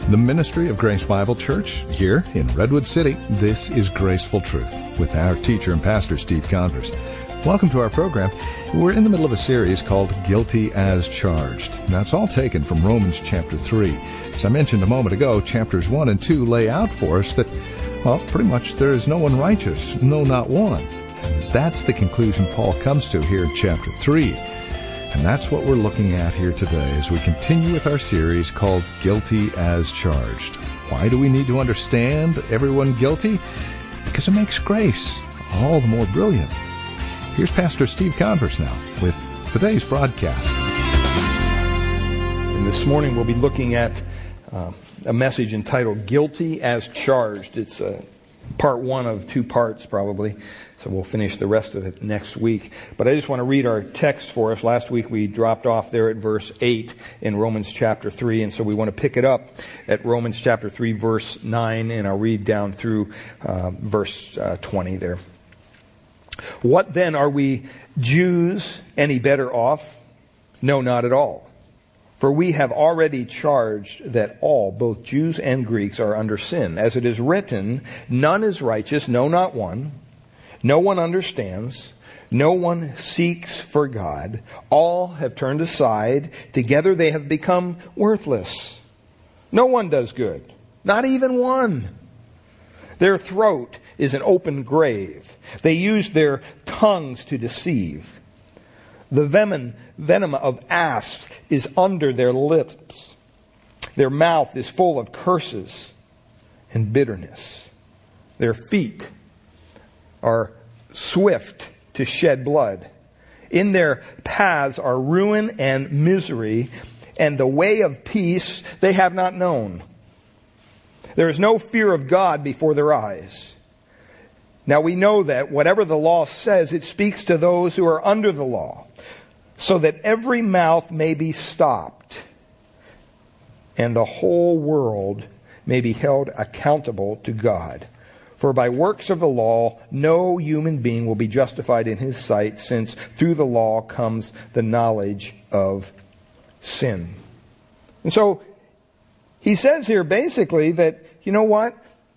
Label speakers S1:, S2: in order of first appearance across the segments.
S1: the ministry of Grace Bible Church here in Redwood City. This is Graceful Truth with our teacher and pastor, Steve Converse. Welcome to our program. We're in the middle of a series called Guilty as Charged. Now, it's all taken from Romans chapter 3. As I mentioned a moment ago, chapters 1 and 2 lay out for us that, well, pretty much there is no one righteous, no, not one. And that's the conclusion Paul comes to here in chapter 3. And that's what we're looking at here today as we continue with our series called Guilty as Charged. Why do we need to understand everyone guilty? Because it makes grace all the more brilliant. Here's Pastor Steve Converse now with today's broadcast.
S2: And this morning we'll be looking at a message entitled Guilty as Charged. It's part one of two parts probably, so we'll finish the rest of it next week. But I just want to read our text for us. Last week we dropped off there at verse 8 in Romans chapter 3, and so we want to pick it up at Romans chapter 3 verse 9, and I'll read down through verse 20 there. What then, are we Jews any better off? No, not at all. For we have already charged that all, both Jews and Greeks, are under sin. As it is written, none is righteous, no, not one. No one understands. No one seeks for God. All have turned aside. Together they have become worthless. No one does good, not even one. Their throat is an open grave. They use their tongues to deceive. The venom of asps is under their lips. Their mouth is full of curses and bitterness. Their feet are swift to shed blood. In their paths are ruin and misery, and the way of peace they have not known. There is no fear of God before their eyes. Now we know that whatever the law says, it speaks to those who are under the law, so that every mouth may be stopped, and the whole world may be held accountable to God. For by works of the law, no human being will be justified in his sight, since through the law comes the knowledge of sin. And so he says here basically that, you know what?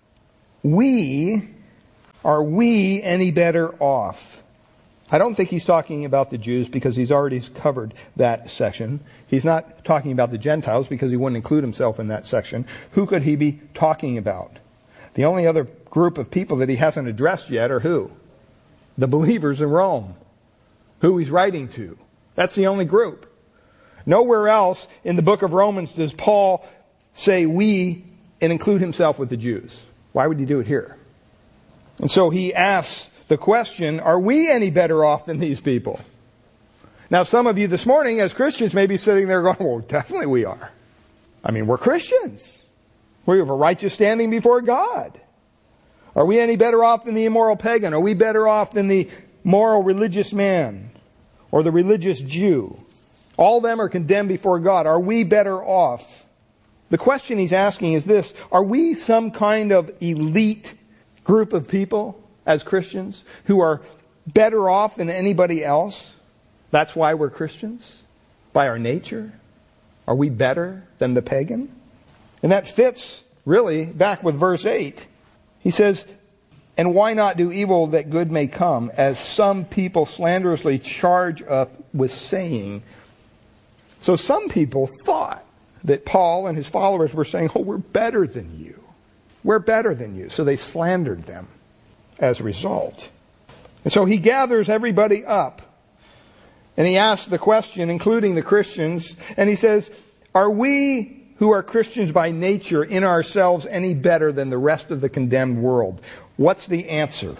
S2: Are we any better off? I don't think he's talking about the Jews because he's already covered that section. He's not talking about the Gentiles because he wouldn't include himself in that section. Who could he be talking about? The only other group of people that he hasn't addressed yet are who? The believers in Rome, who he's writing to. That's the only group. Nowhere else in the book of Romans does Paul say we and include himself with the Jews. Why would he do it here? And so he asks the question, are we any better off than these people? Now, some of you this morning as Christians may be sitting there going, well, definitely we are. I mean, we're Christians. We have a righteous standing before God. Are we any better off than the immoral pagan? Are we better off than the moral religious man or the religious Jew? All of them are condemned before God. Are we better off? The question he's asking is this: are we some kind of elite group of people as Christians who are better off than anybody else? That's why we're Christians? By our nature? Are we better than the pagan? And that fits really back with verse 8. He says, and why not do evil that good may come, as some people slanderously charge us with saying. So some people thought that Paul and his followers were saying, oh, we're better than you. We're better than you. So they slandered them as a result. And so he gathers everybody up. And he asks the question, including the Christians, and he says, are we who are Christians by nature in ourselves any better than the rest of the condemned world? What's the answer?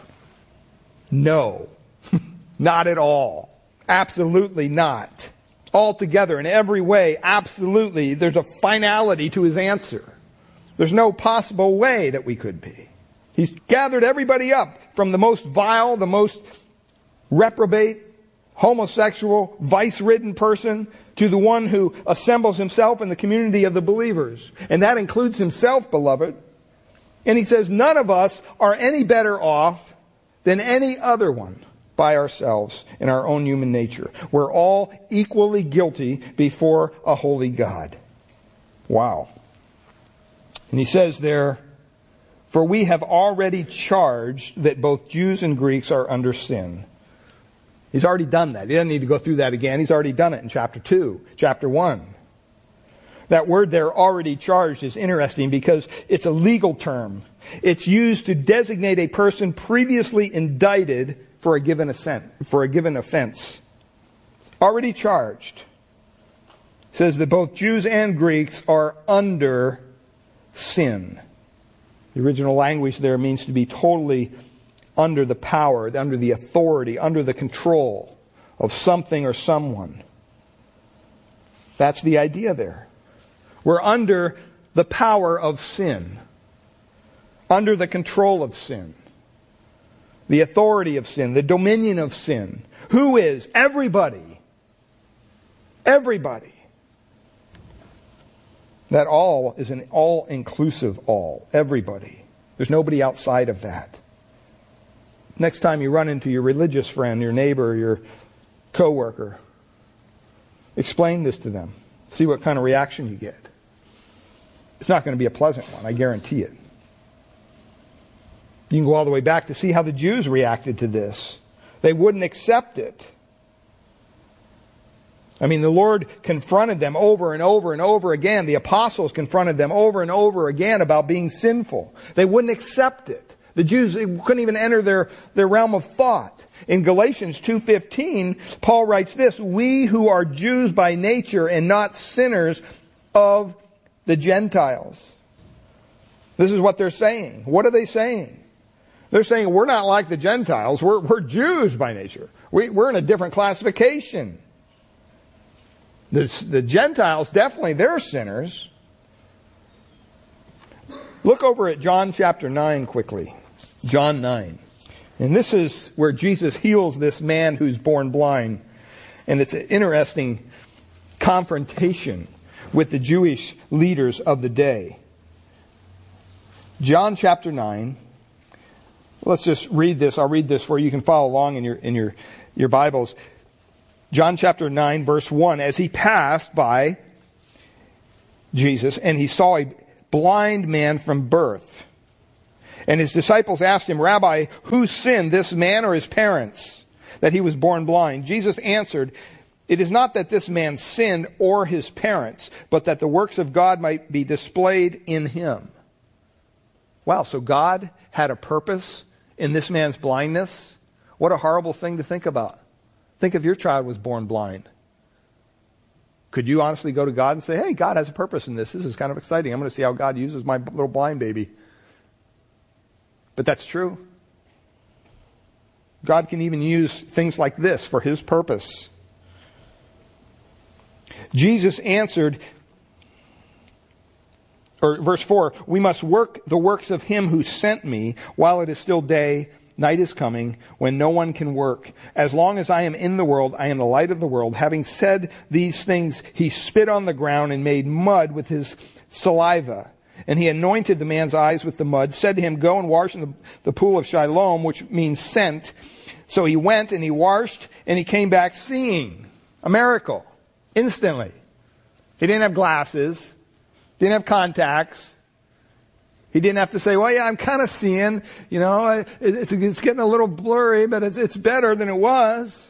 S2: No. Not at all. Absolutely not. Altogether, in every way, absolutely, there's a finality to his answer. There's no possible way that we could be. He's gathered everybody up, from the most vile, the most reprobate, homosexual, vice-ridden person, to the one who assembles himself in the community of the believers. And that includes himself, beloved. And he says, none of us are any better off than any other one by ourselves in our own human nature. We're all equally guilty before a holy God. Wow. And he says there, for we have already charged that both Jews and Greeks are under sin. He's already done that. He doesn't need to go through that again. He's already done it in chapter 2, chapter 1. That word there, already charged, is interesting because it's a legal term. It's used to designate a person previously indicted for a given offense. Already charged. It says that both Jews and Greeks are under sin. The original language there means to be totally under the power, under the authority, under the control of something or someone. That's the idea there. We're under the power of sin, under the control of sin, the authority of sin, the dominion of sin. Who is? Everybody. Everybody. That all is an all-inclusive all. Everybody. There's nobody outside of that. Next time you run into your religious friend, your neighbor, your coworker, explain this to them. See what kind of reaction you get. It's not going to be a pleasant one, I guarantee it. You can go all the way back to see how the Jews reacted to this. They wouldn't accept it. I mean, the Lord confronted them over and over and over again. The apostles confronted them over and over again about being sinful. They wouldn't accept it. The Jews couldn't even enter their realm of thought. In Galatians 2:15, Paul writes this, we who are Jews by nature and not sinners of the Gentiles. This is what they're saying. What are they saying? They're saying we're not like the Gentiles. We're Jews by nature. We're in a different classification. The Gentiles, definitely, they're sinners. Look over at John chapter 9 quickly. John 9. And this is where Jesus heals this man who's born blind. And it's an interesting confrontation with the Jewish leaders of the day. John chapter 9. Let's just read this. I'll read this for you. You can follow along in your Bibles. John chapter 9, verse 1. As he passed by Jesus, and he saw a blind man from birth. And his disciples asked him, Rabbi, who sinned, this man or his parents, that he was born blind? Jesus answered, it is not that this man sinned or his parents, but that the works of God might be displayed in him. Wow, so God had a purpose in this man's blindness? What a horrible thing to think about. Think if your child was born blind. Could you honestly go to God and say, hey, God has a purpose in this. This is kind of exciting. I'm going to see how God uses my little blind baby. But that's true. God can even use things like this for his purpose. Jesus answered, or verse 4, we must work the works of him who sent me while it is still day. Night is coming when no one can work. As long as I am in the world, I am the light of the world. Having said these things, he spit on the ground and made mud with his saliva. And he anointed the man's eyes with the mud, said to him, go and wash in the pool of Siloam, which means sent. So he went and he washed and he came back seeing. A miracle. Instantly. He didn't have glasses. Didn't have contacts. He didn't have to say, well, yeah, I'm kind of seeing, it's getting a little blurry, but it's better than it was.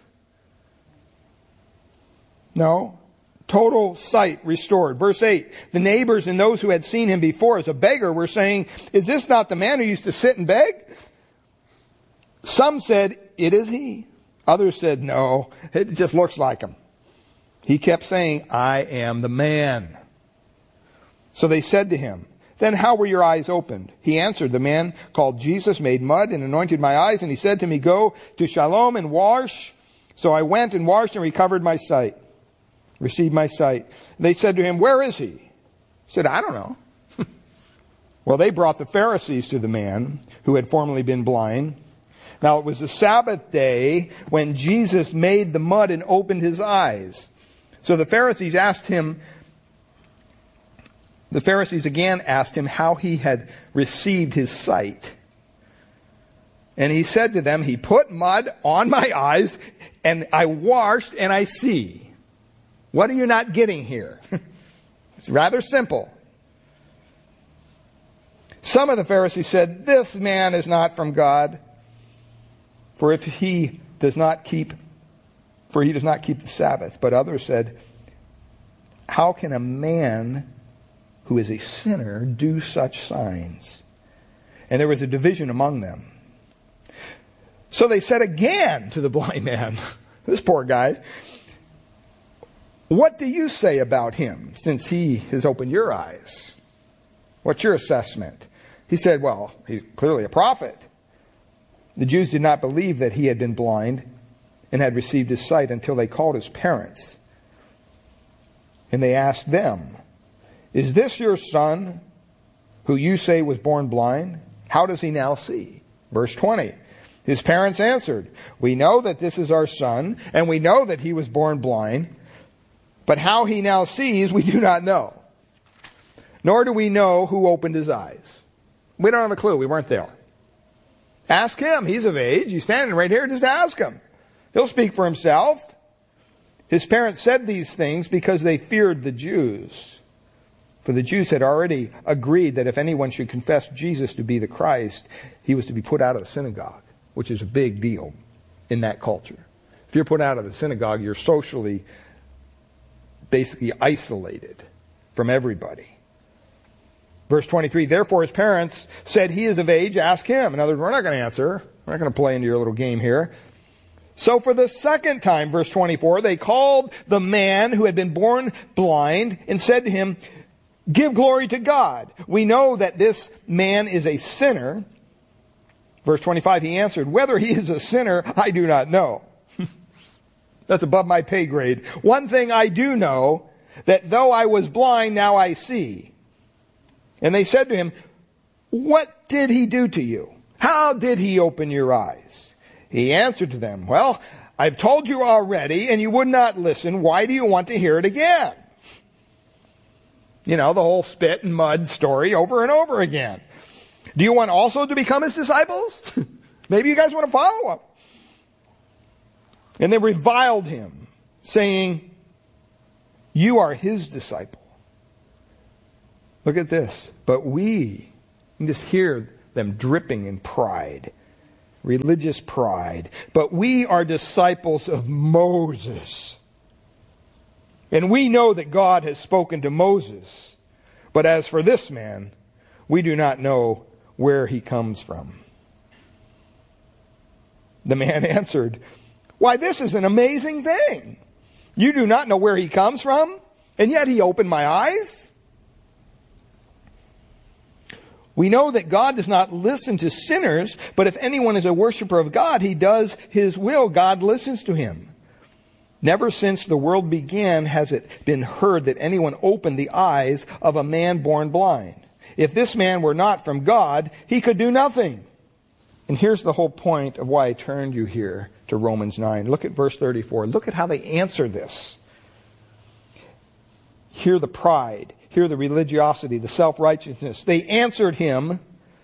S2: No. Total sight restored. Verse 8, the neighbors and those who had seen him before as a beggar were saying, is this not the man who used to sit and beg? Some said, it is he. Others said, no, it just looks like him. He kept saying, I am the man. So they said to him, then how were your eyes opened? He answered, the man called Jesus made mud and anointed my eyes, and he said to me, go to Siloam and wash. So I went and washed and recovered my sight. Received my sight. They said to him, where is he? He said, I don't know. Well, they brought the Pharisees to the man who had formerly been blind. Now it was the Sabbath day when Jesus made the mud and opened his eyes. So the Pharisees again asked him how he had received his sight. And he said to them, he put mud on my eyes and I washed and I see. What are you not getting here? It's rather simple. Some of the Pharisees said, "This man is not from God, for he does not keep the Sabbath." But others said, "How can a man who is a sinner do such signs?" And there was a division among them. So they said again to the blind man, this poor guy, "What do you say about him, since he has opened your eyes? What's your assessment?" He said, "Well, he's clearly a prophet." The Jews did not believe that he had been blind and had received his sight until they called his parents. And they asked them, "Is this your son, who you say was born blind? How does he now see?" Verse 20. His parents answered, "We know that this is our son, and we know that he was born blind. But how he now sees, we do not know. Nor do we know who opened his eyes." We don't have a clue. We weren't there. Ask him. He's of age. He's standing right here. Just ask him. He'll speak for himself. His parents said these things because they feared the Jews. For the Jews had already agreed that if anyone should confess Jesus to be the Christ, he was to be put out of the synagogue, which is a big deal in that culture. If you're put out of the synagogue, you're socially basically isolated from everybody. Verse 23, therefore his parents said, "He is of age, ask him." In other words, we're not going to answer. We're not going to play into your little game here. So for the second time, verse 24, they called the man who had been born blind and said to him, "Give glory to God. We know that this man is a sinner." Verse 25, he answered, "Whether he is a sinner, I do not know." That's above my pay grade. "One thing I do know, that though I was blind, now I see." And they said to him, "What did he do to you? How did he open your eyes?" He answered to them, "Well, I've told you already, and you would not listen. Why do you want to hear it again?" You know, the whole spit and mud story over and over again. "Do you want also to become his disciples?" Maybe you guys want to follow him. And they reviled him, saying, "You are his disciple." Look at this. "But we," you just hear them dripping in pride, religious pride. "But we are disciples of Moses. And we know that God has spoken to Moses. But as for this man, we do not know where he comes from." The man answered, "Why, this is an amazing thing. You do not know where he comes from, and yet he opened my eyes. We know that God does not listen to sinners, but if anyone is a worshiper of God, he does his will. God listens to him. Never since the world began has it been heard that anyone opened the eyes of a man born blind. If this man were not from God, he could do nothing." And here's the whole point of why I turned you here to Romans 9. Look at verse 34. Look at how they answer this. Hear the pride. Hear the religiosity, the self-righteousness. They answered him,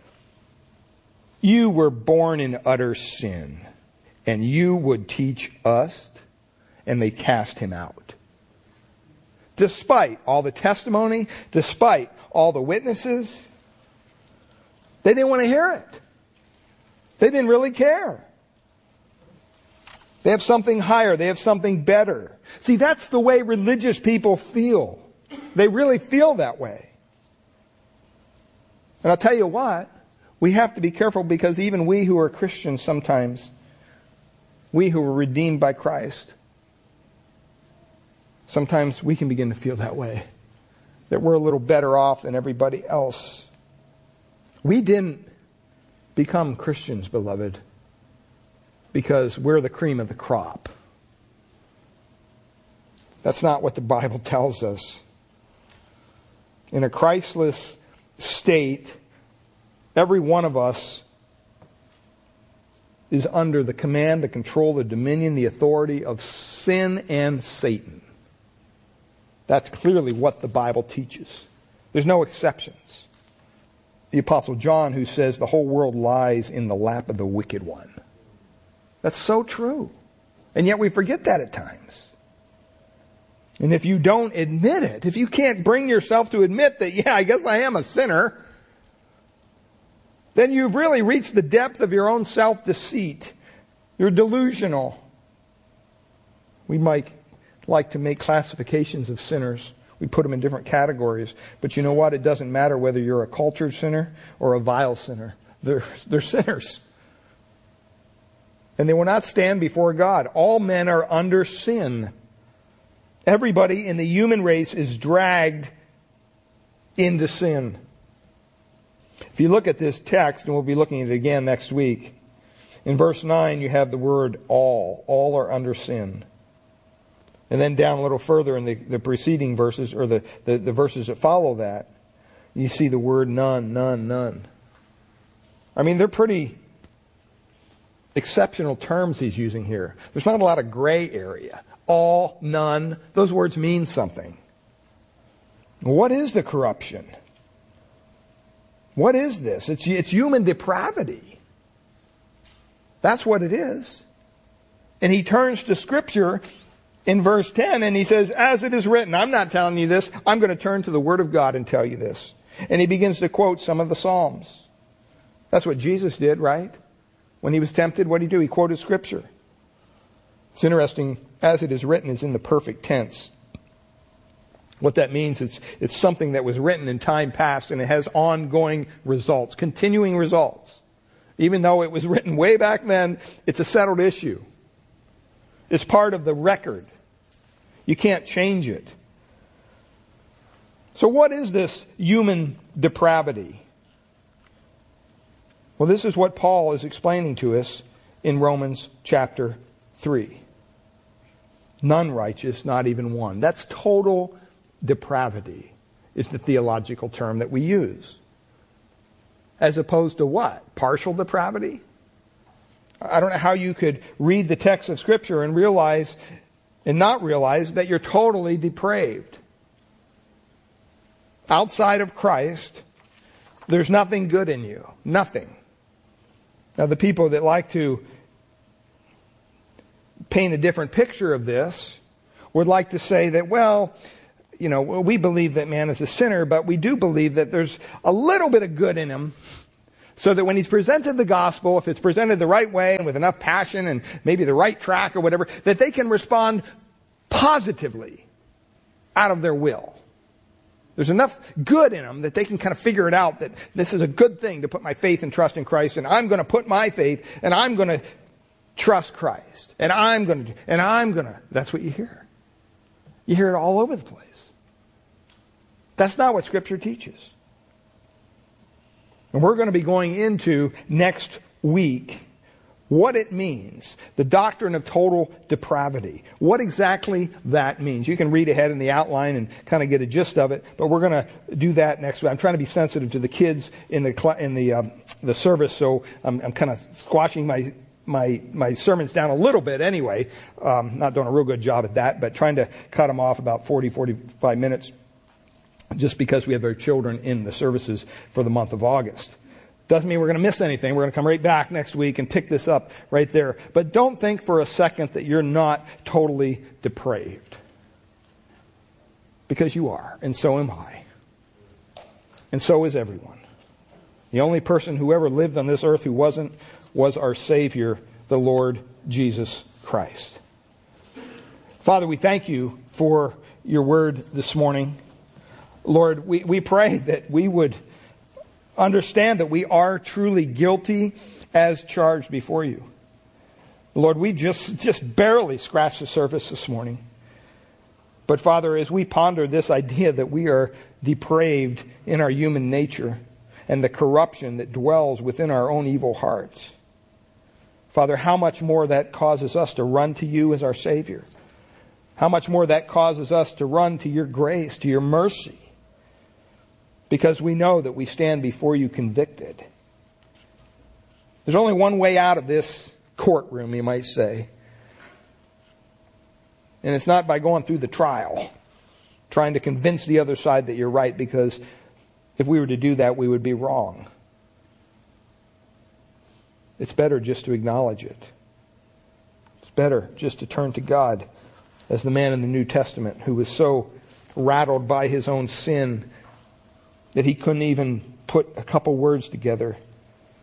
S2: "You were born in utter sin, and you would teach us?" And they cast him out. Despite all the testimony, despite all the witnesses, they didn't want to hear it. They didn't really care. They have something higher. They have something better. See, that's the way religious people feel. They really feel that way. And I'll tell you what, we have to be careful, because even we who are Christians sometimes, we who are redeemed by Christ, sometimes we can begin to feel that way. That we're a little better off than everybody else. We didn't become Christians, beloved, because we're the cream of the crop. That's not what the Bible tells us. In a Christless state, every one of us is under the command, the control, the dominion, the authority of sin and Satan. That's clearly what the Bible teaches. There's no exceptions. The Apostle John, who says the whole world lies in the lap of the wicked one. That's so true. And yet we forget that at times. And if you don't admit it, if you can't bring yourself to admit that, yeah, I guess I am a sinner, then you've really reached the depth of your own self-deceit. You're delusional. We might like to make classifications of sinners. We put them in different categories. But you know what? It doesn't matter whether you're a cultured sinner or a vile sinner. They're sinners. And they will not stand before God. All men are under sin. Everybody in the human race is dragged into sin. If you look at this text, and we'll be looking at it again next week, in verse 9 you have the word all. All are under sin. And then down a little further in the preceding verses, or the verses that follow that, you see the word none, none, none. I mean, they're pretty exceptional terms he's using here. There's not a lot of gray area. All, none, those words mean something. What is the corruption? What is this? It's human depravity. That's what it is. And he turns to Scripture in verse 10 and he says, as it is written. I'm not telling you this. I'm going to turn to the Word of God and tell you this. And he begins to quote some of the Psalms. That's what Jesus did, right? When he was tempted, what did he do? He quoted Scripture. It's interesting, as it is written is in the perfect tense. What that means is it's something that was written in time past and it has ongoing results, continuing results. Even though it was written way back then, it's a settled issue. It's part of the record. You can't change it. So what is this human depravity? Well, this is what Paul is explaining to us in Romans chapter 3. None righteous, not even one. That's total depravity, is the theological term that we use. As opposed to what? Partial depravity? I don't know how you could read the text of Scripture and realize and not realize that you're totally depraved. Outside of Christ, there's nothing good in you. Nothing. Now, the people that like to paint a different picture of this would like to say that, well, we believe that man is a sinner, but we do believe that there's a little bit of good in him, so that when he's presented the gospel, if it's presented the right way and with enough passion and maybe the right track or whatever, that they can respond positively out of their will. There's enough good in them that they can kind of figure it out that this is a good thing to put my faith and trust in Christ, and I'm going to put my faith and I'm going to trust Christ. And I'm going to. That's what you hear. You hear it all over the place. That's not what Scripture teaches. And we're going to be going into next week what it means, the doctrine of total depravity. What exactly that means. You can read ahead in the outline and kind of get a gist of it, but we're going to do that next week. I'm trying to be sensitive to the kids in the service, so I'm kind of squashing my sermons down a little bit anyway. Not doing a real good job at that, but trying to cut them off about 45 minutes just because we have our children in the services for the month of August. Doesn't mean we're going to miss anything. We're going to come right back next week and pick this up right there. But don't think for a second that you're not totally depraved. Because you are, and so am I. And so is everyone. The only person who ever lived on this earth who wasn't was our Savior, the Lord Jesus Christ. Father, we thank you for your word this morning. Lord, we pray that we would understand that we are truly guilty as charged before you. Lord, we just barely scratched the surface this morning. But Father, as we ponder this idea that we are depraved in our human nature and the corruption that dwells within our own evil hearts, Father, how much more that causes us to run to you as our Savior. How much more that causes us to run to your grace, to your mercy. Because we know that we stand before you convicted. There's only one way out of this courtroom, you might say. And it's not by going through the trial, trying to convince the other side that you're right, because if we were to do that, we would be wrong. It's better just to acknowledge it. It's better just to turn to God, as the man in the New Testament who was so rattled by his own sin that he couldn't even put a couple words together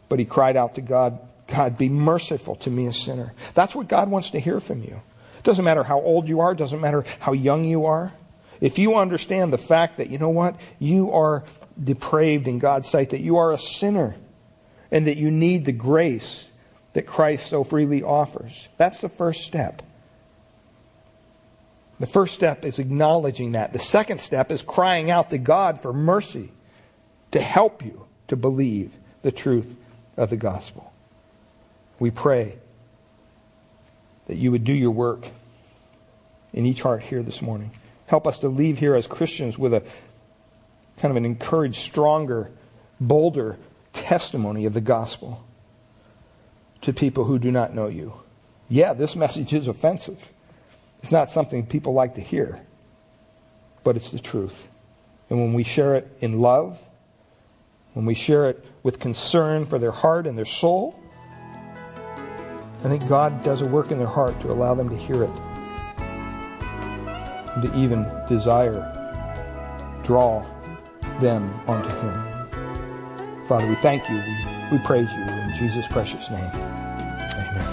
S2: But he cried out to God, God, be merciful to me, a sinner. That's what God wants to hear from you. It doesn't matter how old you are. It doesn't matter how young you are. If you understand the fact that, you know what, you are depraved in God's sight, that you are a sinner, and that you need the grace that Christ so freely offers. That's the first step. The first step is acknowledging that. The second step is crying out to God for mercy to help you to believe the truth of the gospel. We pray that you would do your work in each heart here this morning. Help us to leave here as Christians with a kind of an encouraged, stronger, bolder testimony of the gospel to people who do not know you. Yeah, this message is offensive. It's not something people like to hear, but it's the truth. And when we share it in love, when we share it with concern for their heart and their soul, I think God does a work in their heart to allow them to hear it and to even desire, draw them onto Him. Father, we thank you. We praise you in Jesus' precious name. Amen.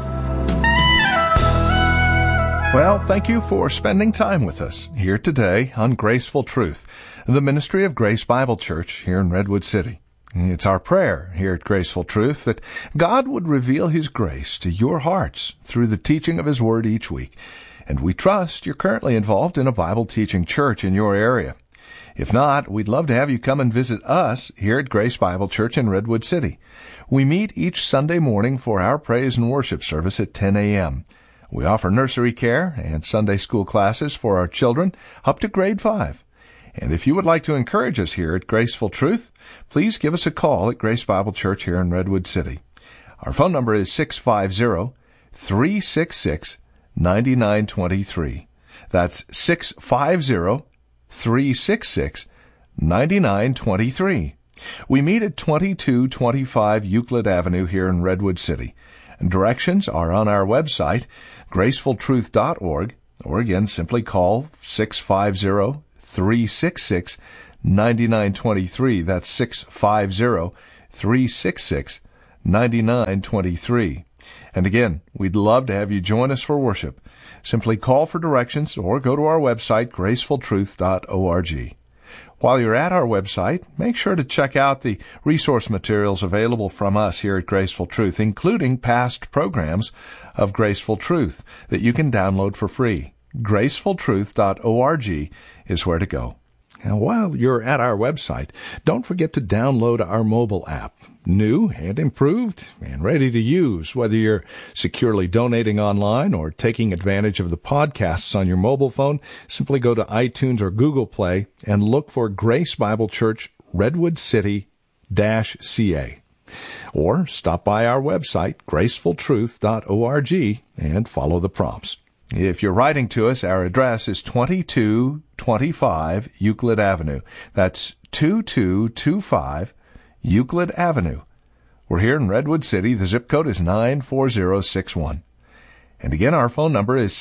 S1: Well, thank you for spending time with us here today on Graceful Truth, the ministry of Grace Bible Church here in Redwood City. It's our prayer here at Graceful Truth that God would reveal His grace to your hearts through the teaching of His Word each week. And we trust you're currently involved in a Bible teaching church in your area. If not, we'd love to have you come and visit us here at Grace Bible Church in Redwood City. We meet each Sunday morning for our praise and worship service at 10 a.m. We offer nursery care and Sunday school classes for our children up to grade 5. And if you would like to encourage us here at Graceful Truth, please give us a call at Grace Bible Church here in Redwood City. Our phone number is 650-366-9923. That's 650-366-9923. We meet at 2225 Euclid Avenue here in Redwood City. Directions are on our website, gracefultruth.org, or again, simply call 650-366-9923. That's 650-366-9923. And again, we'd love to have you join us for worship. Simply call for directions or go to our website, gracefultruth.org. While you're at our website, make sure to check out the resource materials available from us here at Graceful Truth, including past programs of Graceful Truth that you can download for free. gracefultruth.org is where to go. And while you're at our website, don't forget to download our mobile app. New and improved and ready to use, whether you're securely donating online or taking advantage of the podcasts on your mobile phone. Simply go to iTunes or Google Play and look for Grace Bible Church Redwood City-CA. Or stop by our website, gracefultruth.org, and follow the prompts. If you're writing to us, our address is 2225 Euclid Avenue. That's 2225 Euclid Avenue. We're here in Redwood City. The zip code is 94061. And again, our phone number is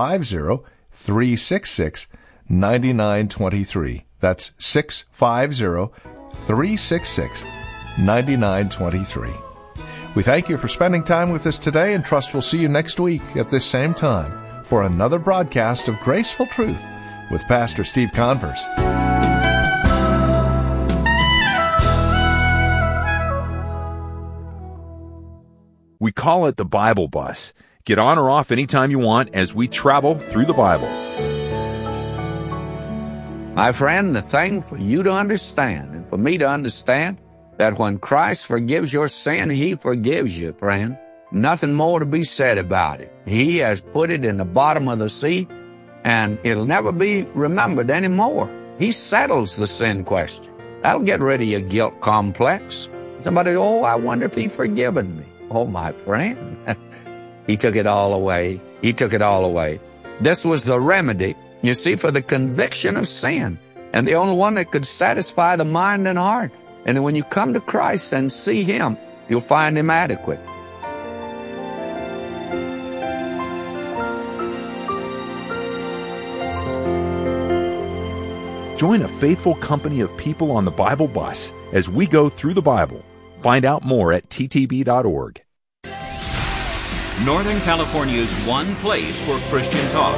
S1: 650-366-9923. That's 650-366-9923. We thank you for spending time with us today and trust we'll see you next week at this same time for another broadcast of Graceful Truth with Pastor Steve Converse.
S3: We call it the Bible Bus. Get on or off anytime you want as we travel through the Bible.
S4: My friend, the thing for you to understand and for me to understand that when Christ forgives your sin, He forgives you, friend. Nothing more to be said about it. He has put it in the bottom of the sea, and it'll never be remembered anymore. He settles the sin question. That'll get rid of your guilt complex. Somebody, I wonder if He's forgiven me. Oh, my friend, He took it all away. He took it all away. This was the remedy, you see, for the conviction of sin, and the only one that could satisfy the mind and heart. And when you come to Christ and see Him, you'll find Him adequate.
S3: Join a faithful company of people on the Bible Bus as we go through the Bible. Find out more at ttb.org.
S5: Northern California's one place for Christian talk.